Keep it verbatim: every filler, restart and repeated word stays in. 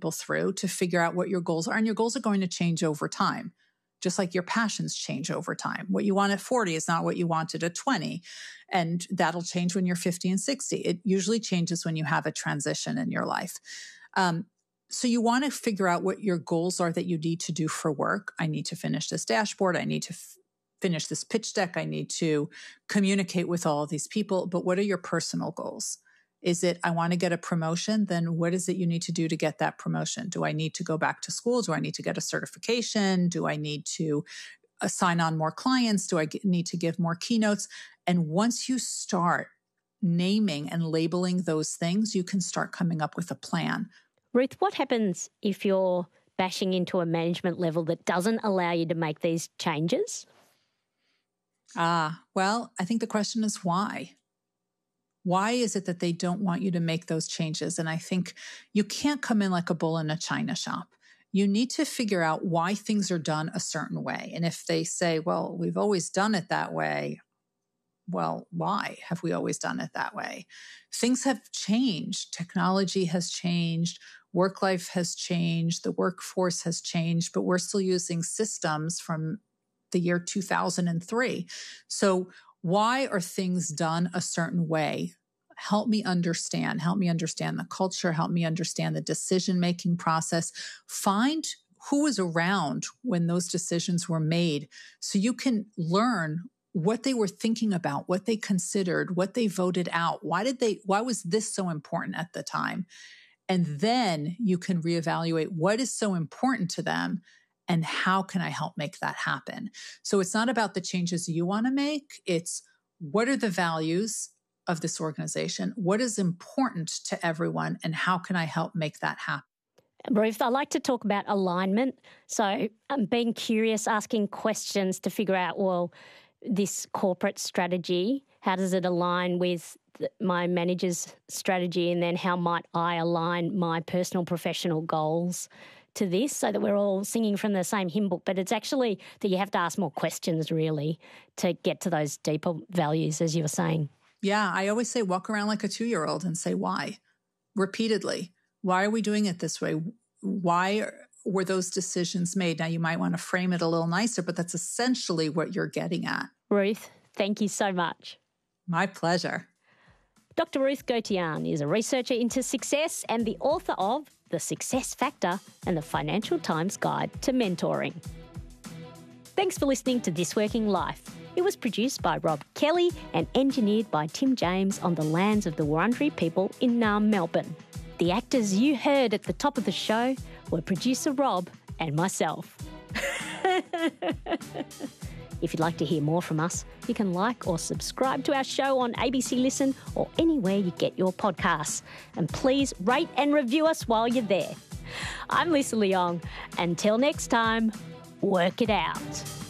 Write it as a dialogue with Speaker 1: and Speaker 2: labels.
Speaker 1: people through to figure out what your goals are. And your goals are going to change over time, just like your passions change over time. What you want at forty is not what you wanted at twenty. And that'll change when you're fifty and sixty. It usually changes when you have a transition in your life. Um, so you want to figure out what your goals are that you need to do for work. I need to finish this dashboard. I need to f- finish this pitch deck. I need to communicate with all of these people. But what are your personal goals? Is it, I want to get a promotion? Then what is it you need to do to get that promotion? Do I need to go back to school? Do I need to get a certification? Do I need to uh, sign on more clients? Do I get, need to give more keynotes? And once you start naming and labeling those things, you can start coming up with a plan.
Speaker 2: Ruth, what happens if you're bashing into a management level that doesn't allow you to make these changes?
Speaker 1: Ah, well, I think the question is why? Why is it that they don't want you to make those changes? And I think you can't come in like a bull in a china shop. You need to figure out why things are done a certain way. And if they say, well, we've always done it that way, well, why have we always done it that way? Things have changed. Technology has changed. Work life has changed. The workforce has changed, but we're still using systems from the year two thousand three. So why are things done a certain way? Help me understand. Help me understand the culture. Help me understand the decision-making process. Find who was around when those decisions were made so you can learn what they were thinking about, what they considered, what they voted out. Why did they, why was this so important at the time? And then you can reevaluate what is so important to them and how can I help make that happen? So it's not about the changes you want to make. It's what are the values of this organization? What is important to everyone? And how can I help make that happen?
Speaker 2: Ruth, I like to talk about alignment. So I'm being curious, asking questions to figure out, well, this corporate strategy, how does it align with my manager's strategy? And then how might I align my personal professional goals to this so that we're all singing from the same hymn book? But it's actually that you have to ask more questions, really, to get to those deeper values, as you were saying.
Speaker 1: Yeah, I always say walk around like a two-year-old and say why, repeatedly. Why are we doing it this way? Why were those decisions made? Now, you might want to frame it a little nicer, but that's essentially what you're getting at.
Speaker 2: Ruth, thank you so much.
Speaker 1: My pleasure.
Speaker 2: Doctor Ruth Gautian is a researcher into success and the author of The Success Factor and the Financial Times Guide to Mentoring. Thanks for listening to This Working Life. It was produced by Rob Kelly and engineered by Tim James on the lands of the Wurundjeri people in Naarm, Melbourne. The actors you heard at the top of the show were producer Rob and myself. If you'd like to hear more from us, you can like or subscribe to our show on A B C Listen or anywhere you get your podcasts. And please rate and review us while you're there. I'm Lisa Leong. Until next time, work it out.